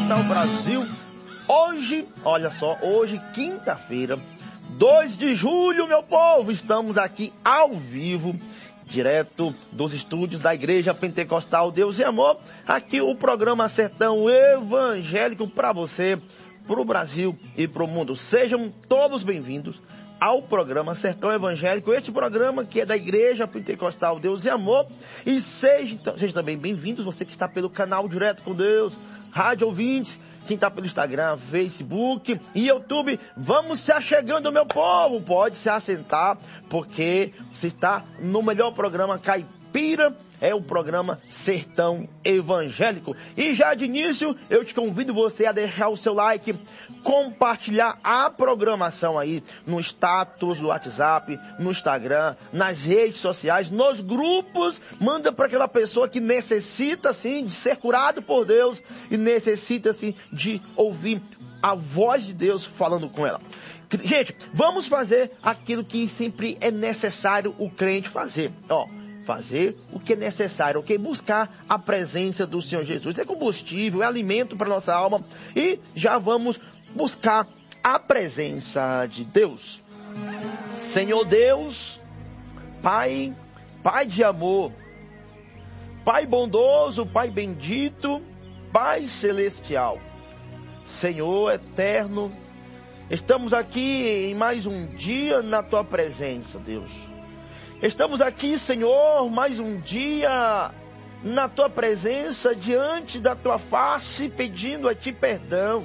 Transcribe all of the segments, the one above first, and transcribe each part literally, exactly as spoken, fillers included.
Pentecostal Brasil. Hoje, olha só, hoje, quinta-feira, dois de julho, meu povo, estamos aqui ao vivo, direto dos estúdios da Igreja Pentecostal Deus e Amor. Aqui o programa Sertão Evangélico para você, para o Brasil e para o mundo. Sejam todos bem-vindos ao programa Sertão Evangélico, este programa que é da Igreja Pentecostal Deus e Amor. E seja, seja também bem-vindos você que está pelo canal Direto com Deus, Rádio Ouvintes, quem está pelo Instagram, Facebook e YouTube. Vamos se achegando, meu povo, pode se assentar, porque você está no melhor programa caipira, é o programa Sertão Evangélico. E já de início, eu te convido você a deixar o seu like, compartilhar a programação aí no status do WhatsApp, no Instagram, nas redes sociais, nos grupos. Manda para aquela pessoa que necessita, assim, de ser curado por Deus e necessita, assim, de ouvir a voz de Deus falando com ela. Gente, vamos fazer aquilo que sempre é necessário o crente fazer, ó. Fazer o que é necessário, ok? Buscar a presença do Senhor Jesus. É combustível, é alimento para nossa alma. E já vamos buscar a presença de Deus. Senhor Deus, Pai, Pai de amor, Pai bondoso, Pai bendito, Pai celestial, Senhor eterno, estamos aqui em mais um dia na Tua presença, Deus. Estamos aqui, Senhor, mais um dia na Tua presença, diante da Tua face, pedindo a Ti perdão.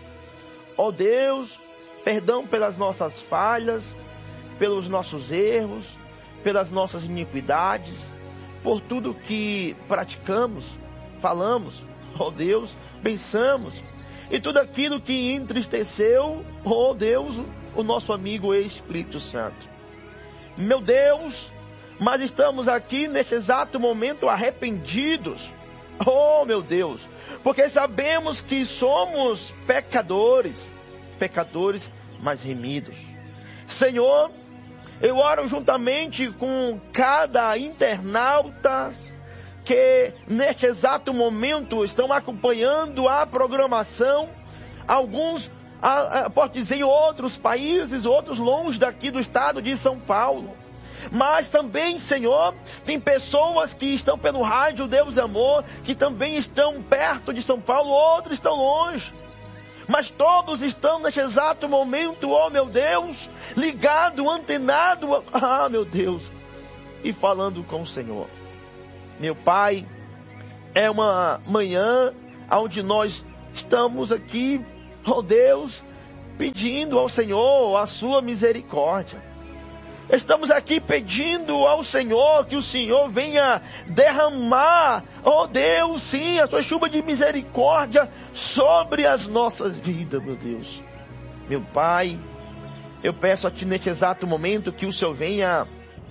Ó Deus, perdão pelas nossas falhas, pelos nossos erros, pelas nossas iniquidades, por tudo que praticamos, falamos, ó Deus, pensamos, e tudo aquilo que entristeceu, ó Deus, o nosso amigo Espírito Santo. Meu Deus, mas estamos aqui neste exato momento arrependidos. Oh, meu Deus, porque sabemos que somos pecadores, pecadores mas remidos. Senhor, eu oro juntamente com cada internauta que neste exato momento estão acompanhando a programação, alguns Ah, pode dizer, em outros países, outros longe daqui do estado de São Paulo. Mas também, Senhor, tem pessoas que estão pelo rádio Deus e Amor, que também estão perto de São Paulo, outros estão longe. Mas todos estão neste exato momento, oh meu Deus, ligado, antenado, ah meu Deus, e falando com o Senhor. Meu Pai, é uma manhã onde nós estamos aqui, oh Deus, pedindo ao Senhor a sua misericórdia. Estamos aqui pedindo ao Senhor que o Senhor venha derramar, oh Deus, sim, a sua chuva de misericórdia sobre as nossas vidas, meu Deus. Meu Pai, eu peço a Ti neste exato momento que o Senhor venha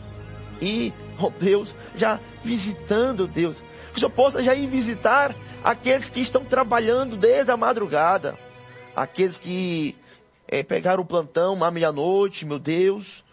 e, oh Deus, já visitando, Deus, que o Senhor possa já ir visitar aqueles que estão trabalhando desde a madrugada. Aqueles que é, pegaram o plantão à meia-noite, meu Deus,